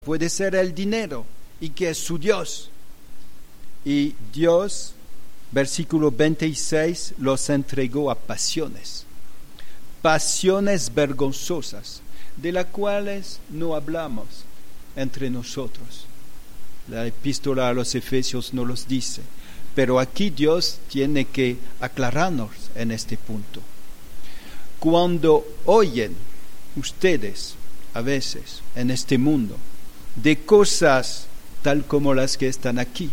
puede ser el dinero, y que es su Dios. Y Dios, versículo 26, los entregó a pasiones vergonzosas, de las cuales no hablamos entre nosotros. La epístola a los Efesios no los dice, pero aquí Dios tiene que aclararnos en este punto. Cuando oyen ustedes, a veces, en este mundo, de cosas tal como las que están aquí,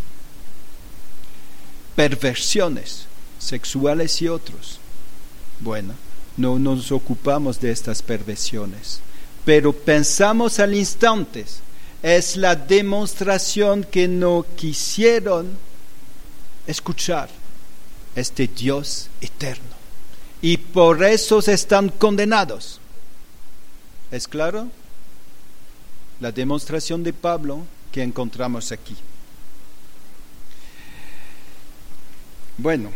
perversiones sexuales y otros, bueno, no nos ocupamos de estas perversiones, pero pensamos al instante, es la demostración que no quisieron escuchar este Dios eterno, y por eso están condenados. ¿Es claro? La demostración de Pablo que encontramos aquí. Bueno,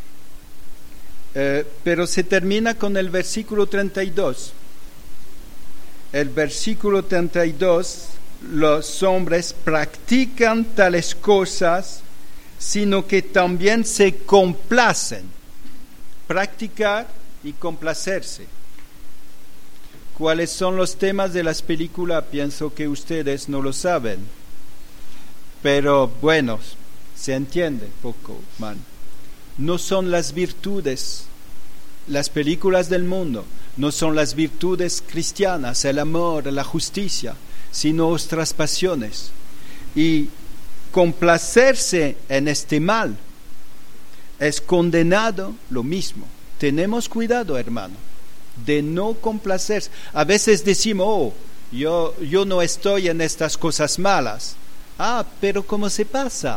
pero se termina con el versículo 32. El versículo 32, los hombres practican tales cosas, sino que también se complacen. Practicar y complacerse. ¿Cuáles son los temas de las películas? Pienso que ustedes no lo saben, pero bueno, se entiende poco, man. No son las virtudes, las películas del mundo, no son las virtudes cristianas, el amor, la justicia, sino otras pasiones. Y complacerse en este mal es condenado lo mismo. Tenemos cuidado, hermano, de no complacerse. A veces decimos, yo no estoy en estas cosas malas. Pero ¿cómo se pasa?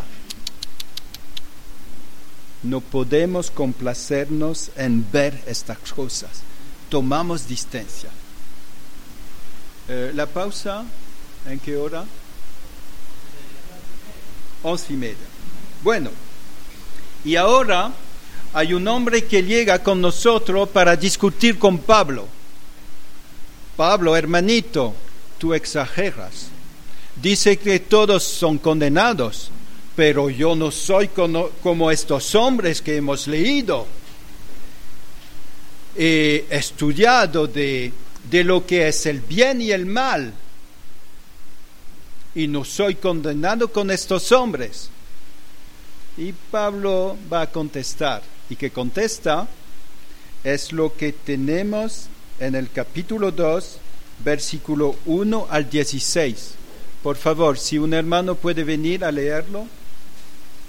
No podemos complacernos en ver estas cosas. Tomamos distancia. ¿La pausa? ¿En qué hora? 11:30. Bueno, y ahora hay un hombre que llega con nosotros para discutir con Pablo. Pablo, hermanito, tú exageras. Dice que todos son condenados, pero yo no soy como estos hombres que hemos leído. He estudiado de lo que es el bien y el mal, y no soy condenado con estos hombres. Y Pablo va a contestar, y que contesta es lo que tenemos en el capítulo 2, versículo 1 al 16. Por favor, si un hermano puede venir a leerlo.